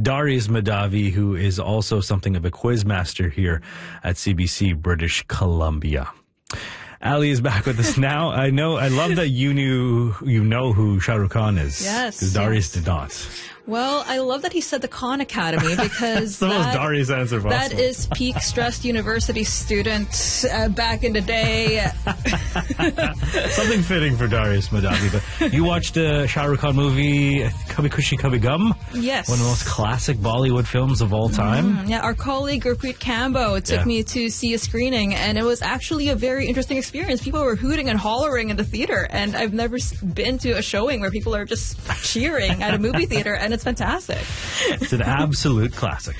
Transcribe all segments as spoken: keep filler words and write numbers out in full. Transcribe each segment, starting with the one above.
Darius Mahdavi, who is also something of a quiz master here at C B C British Columbia. Ali is back with us now. I know, I love that you knew, you know who Shah Rukh Khan is. Yes. Because Darius yes. did not. Well, I love that he said the Khan Academy because That's the most Darius answer possible. That is peak stressed university student uh, back in the day. Something fitting for Darius Mahdavi. But you watched a Shah Rukh Khan movie, Kabhi Khushi Kabhi Gum? Yes. One of the most classic Bollywood films of all time. Mm, yeah, our colleague Gurpreet Kambo took yeah. me to see a screening, and it was actually a very interesting experience. People were hooting and hollering in the theater, and I've never been to a showing where people are just cheering at a movie theater, and it's fantastic. It's an absolute classic.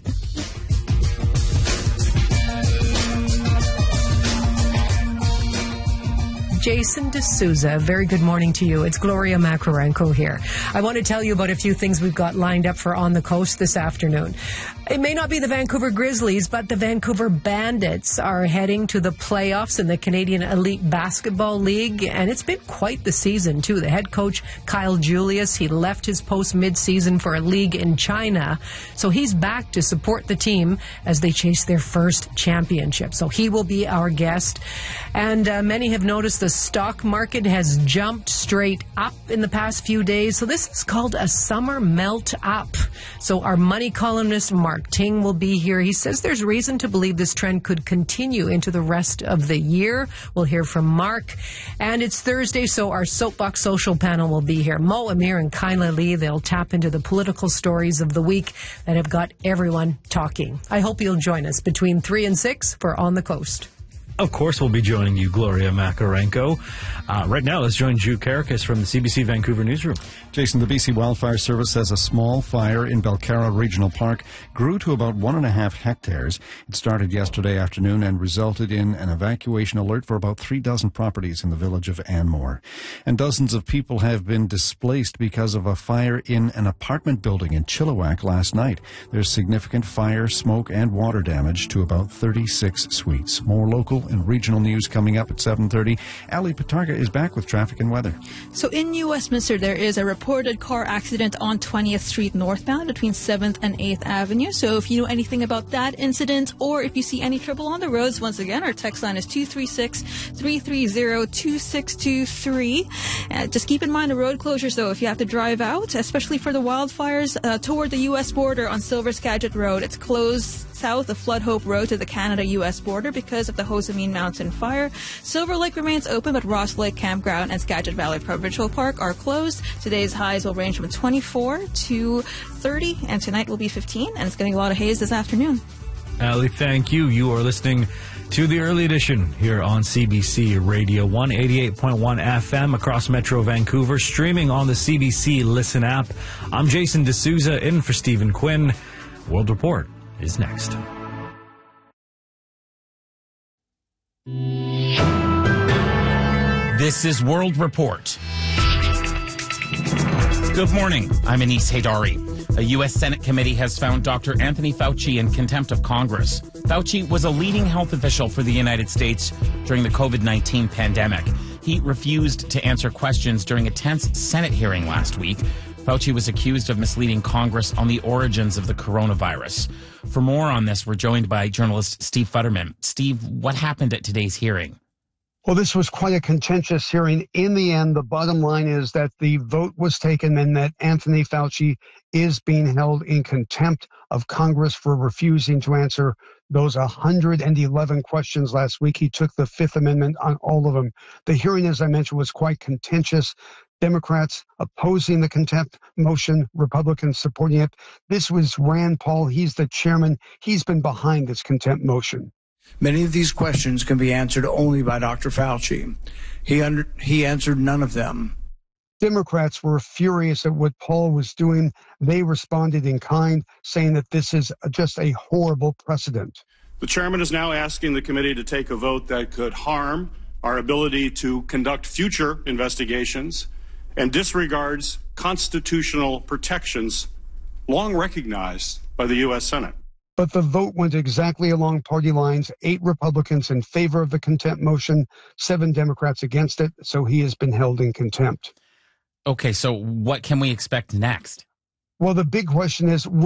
Jason D'Souza, very good morning to you. It's Gloria Makarenko here. I want to tell you about a few things we've got lined up for On the Coast this afternoon. It may not be the Vancouver Grizzlies, but the Vancouver Bandits are heading to the playoffs in the Canadian Elite Basketball League, and it's been quite the season, too. The head coach, Kyle Julius, he left his post mid-season for a league in China, so he's back to support the team as they chase their first championship. So he will be our guest, and uh, many have noticed the stock market has jumped straight up in the past few days. So this is called a summer melt up. So our money columnist, Mark Ting, will be here. He says there's reason to believe this trend could continue into the rest of the year. We'll hear from Mark. And it's Thursday, so our Soapbox Social panel will be here. Mo Amir and Kyla Lee, they'll tap into the political stories of the week that have got everyone talking. I hope you'll join us between three and six for On the Coast. Of course, we'll be joining you, Gloria Makarenko. Uh, right now, let's join Jude Karakis from the C B C Vancouver newsroom. Jason, the B C Wildfire Service says a small fire in Belcarra Regional Park grew to about one and a half hectares. It started yesterday afternoon and resulted in an evacuation alert for about three dozen properties in the village of Anmore. And dozens of people have been displaced because of a fire in an apartment building in Chilliwack last night. There's significant fire, smoke, and water damage to about thirty-six suites. More local and regional news coming up at seven thirty. Ali Patarga is back with traffic and weather. So in New Westminster, there is a reported car accident on twentieth Street northbound between seventh and eighth Avenue. So if you know anything about that incident or if you see any trouble on the roads, once again, our text line is two three six, three three zero, two six two three. Uh, just keep in mind the road closures, though, if you have to drive out, especially for the wildfires uh, toward the U S border on Silver Skagit Road. It's closed south of Flood Hope Road to the Canada-U S border because of the Josemin Mountain fire. Silver Lake remains open, but Ross Lake Campground and Skagit Valley Provincial Park are closed. Today's highs will range from twenty-four to thirty, and tonight will be fifteen, and it's getting a lot of haze this afternoon. Ali, thank you. You are listening to the early edition here on C B C Radio one eighty-eight point one F M across Metro Vancouver, streaming on the C B C Listen app. I'm Jason D'Souza, in for Stephen Quinn. World Report is next. This is World Report. Good morning. I'm Anis Haydari. A U S Senate committee has found Doctor Anthony Fauci in contempt of Congress. Fauci was a leading health official for the United States during the COVID nineteen pandemic. He refused to answer questions during a tense Senate hearing last week. Fauci was accused of misleading Congress on the origins of the coronavirus. For more on this, we're joined by journalist Steve Futterman. Steve, what happened at today's hearing? Well, this was quite a contentious hearing. In the end, the bottom line is that the vote was taken and that Anthony Fauci is being held in contempt of Congress for refusing to answer those one hundred eleven questions last week. He took the Fifth Amendment on all of them. The hearing, as I mentioned, was quite contentious. Democrats opposing the contempt motion, Republicans supporting it. This was Rand Paul. He's the chairman. He's been behind this contempt motion. Many of these questions can be answered only by Doctor Fauci. He under, he answered none of them. Democrats were furious at what Paul was doing. They responded in kind, saying that this is just a horrible precedent. The chairman is now asking the committee to take a vote that could harm our ability to conduct future investigations and disregards constitutional protections long recognized by the U S Senate. But the vote went exactly along party lines. Eight Republicans in favor of the contempt motion, seven Democrats against it, so he has been held in contempt. Okay, so what can we expect next? Well, the big question is,